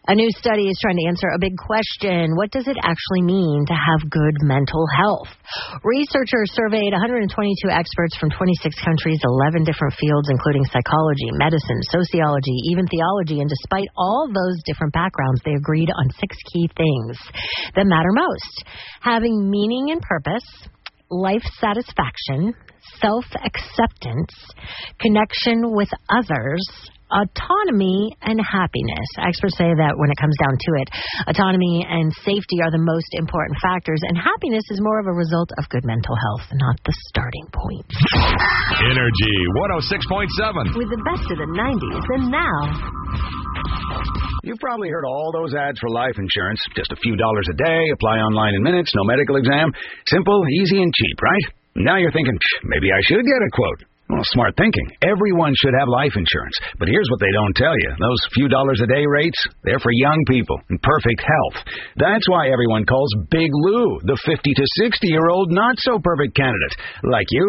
A new study is trying to answer a big question. What does it actually mean to have good mental health? Researchers surveyed 122 experts from 26 countries, 11 different fields, including psychology, medicine, sociology, even theology. And despite all those different backgrounds, they agreed on 6 key things that matter most. Having meaning and purpose, life satisfaction, self-acceptance, connection with others, autonomy, and happiness. Experts say that when it comes down to it, autonomy and safety are the most important factors, and happiness is more of a result of good mental health, not the starting point. Energy 106.7. With the best of the 90s, and now... You've probably heard all those ads for life insurance. Just a few dollars a day, apply online in minutes, no medical exam. Simple, easy, and cheap, right? Now you're thinking, maybe I should get a quote. Well, smart thinking. Everyone should have life insurance. But here's what they don't tell you. Those few dollars a day rates, they're for young people in perfect health. That's why everyone calls Big Lou the 50 to 60-year-old not-so-perfect candidate. Like you.